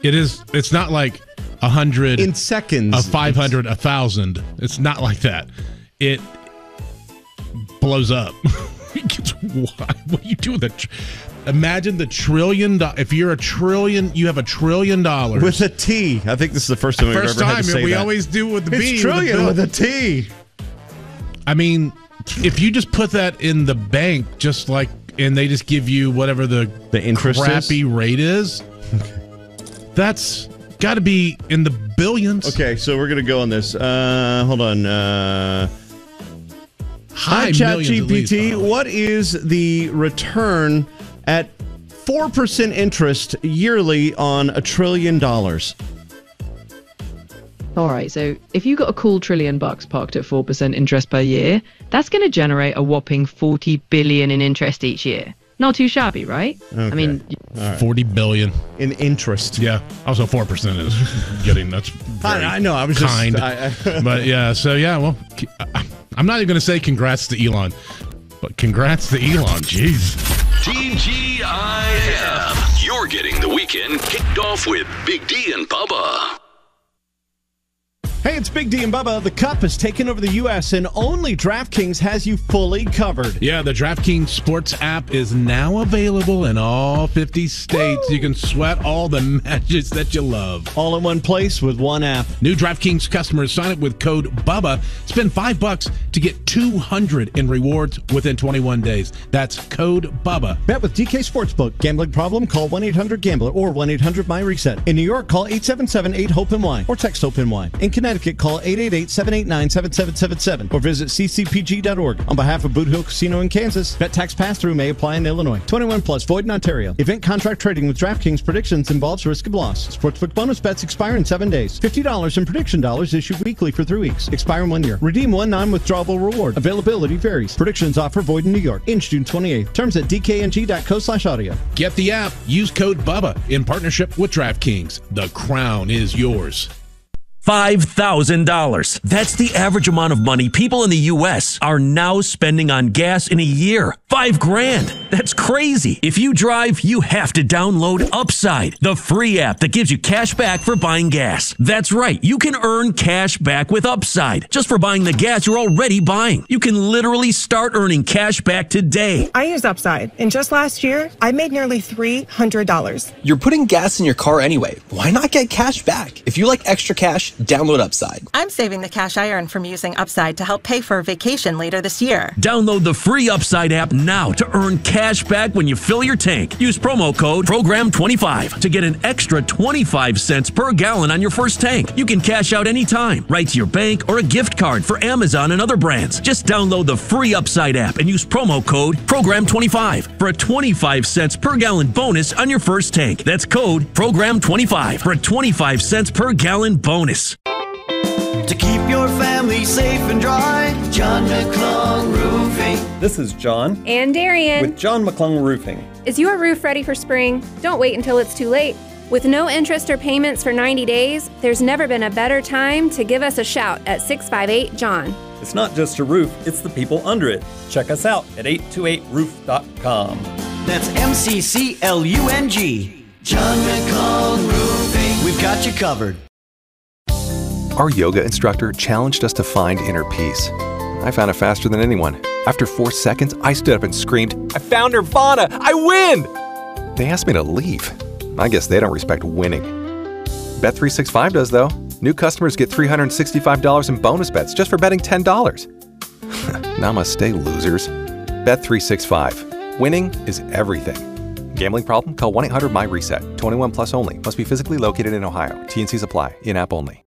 It is. It's not like 100 in seconds. 500, 1,000. It's not like that. It blows up. What are you doing? Imagine the $1 trillion. If you're a trillion, you have $1 trillion with a T. I think this is the first time we've ever had to say we that. always do it with the B. It's trillion with a T. I mean, if you just put that in the bank, just like, and they just give you whatever the interest crappy rate is, that's got to be in the billions. Okay, so we're gonna go on this. Hold on. Hi, ChatGPT. What is the return at 4% interest yearly on $1 trillion? All right, so if you got a cool $1 trillion parked at 4% interest per year, that's going to generate a whopping $40 billion in interest each year. Not too shabby, right? Okay. I mean, right. $40 billion in interest. Yeah. Also, 4% is getting that's. I know. I was kind. Just, but yeah. So yeah. Well, I'm not even going to say congrats to Elon, but congrats to Elon. Jeez. TGIF. You're getting the weekend kicked off with Big D and Bubba. Hey, it's Big D and Bubba. The Cup has taken over the U.S. and only DraftKings has you fully covered. Yeah, the DraftKings Sports app is now available in all 50 states. Woo! You can sweat all the matches that you love. All in one place with one app. New DraftKings customers sign up with code BUBBA. Spend $5 to get $200 in rewards within 21 days. That's code BUBBA. Bet with DK Sportsbook. Gambling problem? Call 1-800-GAMBLER or 1-800-MY-RESET. In New York, call 877-8-HOPE-NY or text HOPE-NY. In Connecticut, call 888-789-7777 or visit ccpg.org. On behalf of Boot Hill Casino in Kansas, bet tax pass-through may apply in Illinois. 21 plus, void in Ontario. Event contract trading with DraftKings predictions involves risk of loss. Sportsbook bonus bets expire in 7 days. $50 in prediction dollars issued weekly for 3 weeks. Expire in 1 year. Redeem one non-withdrawable reward. Availability varies. Predictions offer void in New York. Ends June 28th. Terms at dkng.co/audio. Get the app. Use code BUBBA in partnership with DraftKings. The crown is yours. $5,000. That's the average amount of money people in the U.S. are now spending on gas in a year. $5,000. That's crazy. If you drive, you have to download Upside, the free app that gives you cash back for buying gas. That's right. You can earn cash back with Upside just for buying the gas you're already buying. You can literally start earning cash back today. I use Upside, and just last year, I made nearly $300. You're putting gas in your car anyway. Why not get cash back? If you like extra cash, download Upside. I'm saving the cash I earn from using Upside to help pay for a vacation later this year. Download the free Upside app now to earn cash back when you fill your tank. Use promo code PROGRAM25 to get an extra 25 cents per gallon on your first tank. You can cash out anytime, right to your bank or a gift card for Amazon and other brands. Just download the free Upside app and use promo code PROGRAM25 for a 25 cents per gallon bonus on your first tank. That's code PROGRAM25 for a 25 cents per gallon bonus. To keep your family safe and dry, John McClung Roofing. This is John. And Darian. With John McClung Roofing. Is your roof ready for spring? Don't wait until it's too late. With no interest or payments for 90 days, there's never been a better time to give us a shout at 658-JOHN. It's not just a roof, it's the people under it. Check us out at 828roof.com. That's MCCLUNG. John McClung Roofing. We've got you covered. Our yoga instructor challenged us to find inner peace. I found it faster than anyone. After 4 seconds, I stood up and screamed, "I found Nirvana! I win!" They asked me to leave. I guess they don't respect winning. Bet365 does, though. New customers get $365 in bonus bets just for betting $10. Namaste, losers. Bet365. Winning is everything. Gambling problem? Call 1-800-MY-RESET. 21 plus only. Must be physically located in Ohio. T&Cs apply. In-app only.